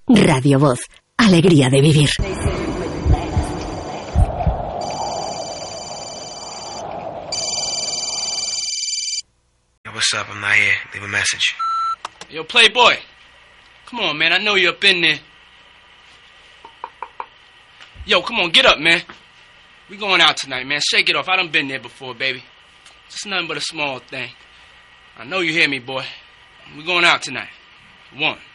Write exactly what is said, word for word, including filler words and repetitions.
Radio Voz. Alegría de vivir. What's up? I'm not here. Leave a message. Yo, Playboy. Come on, man. I know you're up in there. Yo, come on. Get up, man. We going out tonight, man. Shake it off. I done been there before, baby. Just nothing but a small thing. I know you hear me, boy. We going out tonight. One.